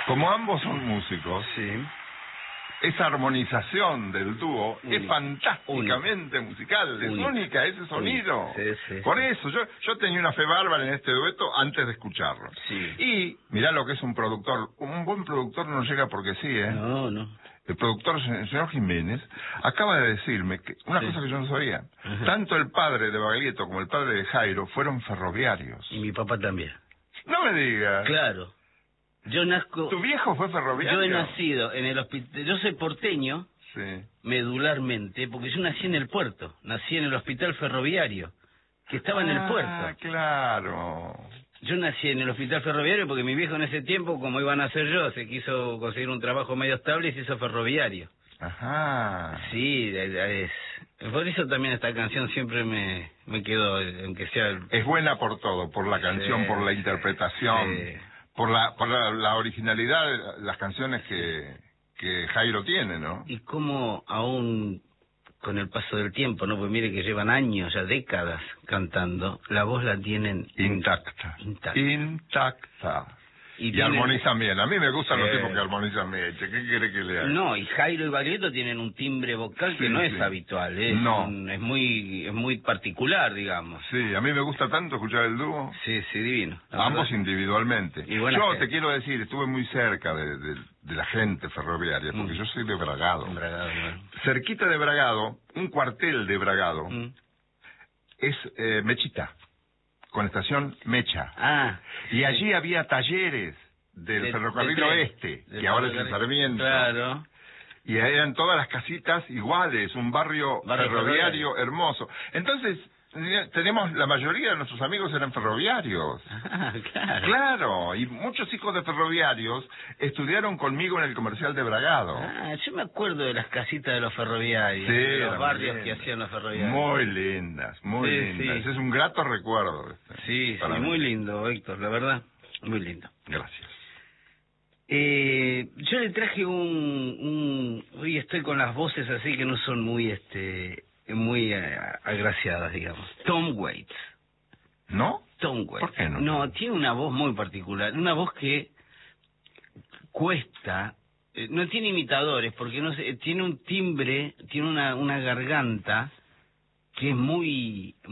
Como ambos son músicos, Sí. esa armonización del dúo es Única. fantásticamente musical, es única ese sonido. Sí, sí, Por sí. eso, yo tenía una fe bárbara en este dueto antes de escucharlo. Sí. Y mirá lo que es un productor, un buen productor no llega porque sí, ¿eh? No, no. El productor, el señor Jiménez, acaba de decirme que una Sí. cosa que yo no sabía. Ajá. Tanto el padre de Baglietto como el padre de Jairo fueron ferroviarios. Y mi papá también. No me digas. Claro. Yo nazco... ¿Tu viejo fue ferroviario? Yo he nacido en el hospital... Yo soy porteño, Sí. medularmente, porque yo nací en el puerto. Nací en el hospital ferroviario, que estaba en el puerto. Ah, claro. Yo nací en el hospital ferroviario porque mi viejo en ese tiempo, como iba a nacer yo, se quiso conseguir un trabajo medio estable y se hizo ferroviario. Ajá. Sí, por eso también esta canción siempre me quedó, aunque sea... Es buena por todo, por la canción, Sí, por la sí, interpretación, sí. por la originalidad de las canciones que Jairo tiene, ¿no? Y cómo aún con el paso del tiempo, ¿no? Pues mire que llevan años, ya décadas cantando, la voz la tienen Intacta. intacta. Intacta. Y tienen- armonizan bien. A mí me gustan los Sí. tipos que armonizan bien. Che, ¿qué quiere que le haga? No, y Jairo y Baglietto tienen un timbre vocal que Sí, no sí. es habitual, No. es muy particular, digamos. Sí, a mí me gusta tanto escuchar el dúo. Sí, sí, divino. la Ambos verdad. individualmente. Y buena Yo gente. te quiero decir, estuve muy cerca de la gente ferroviaria, porque yo soy de Bragado. Bragado, bueno. Cerquita de Bragado, un cuartel de Bragado, Mm. es Mechita, con estación Mecha. Ah. Y allí había talleres del De- ferrocarril de tren. oeste, Del que ahora es el ferrocarril. Sarmiento. Claro. Y eran todas las casitas iguales, un barrio ferroviario hermoso. Entonces, tenemos, la mayoría de nuestros amigos eran ferroviarios. Ah, claro. Claro, y muchos hijos de ferroviarios estudiaron conmigo en el comercial de Bragado. Ah, yo me acuerdo de las casitas de los ferroviarios, Sí, de los eran barrios muy que lindas. hacían los ferroviarios. Muy lindas, muy Sí, lindas. sí. Es un grato recuerdo. Sí, para sí, mí. muy lindo, Héctor, la verdad, muy lindo. Gracias. Yo le traje hoy estoy con las voces así que no son muy muy agraciadas, digamos. Tom Waits. ¿No? Tom Waits. ¿Por qué no? No, tiene una voz muy particular, una voz que cuesta, no tiene imitadores, porque no sé, tiene un timbre, tiene una garganta que es muy